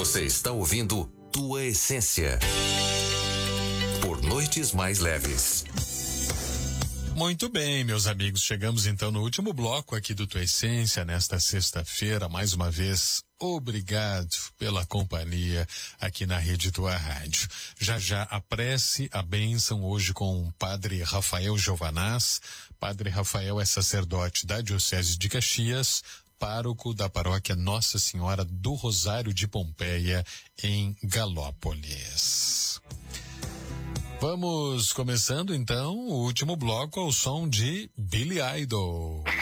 Você está ouvindo Tua Essência por Noites Mais Leves. Muito bem, meus amigos, chegamos então no último bloco aqui do Tua Essência nesta sexta-feira. Mais uma vez, obrigado pela companhia aqui na Rede Tua Rádio. Já a prece, a bênção hoje com o Padre Rafael Giovanaz. Padre Rafael é sacerdote da Diocese de Caxias, pároco da paróquia Nossa Senhora do Rosário de Pompeia, em Galópolis. Vamos começando então o último bloco ao som de Billy Idol.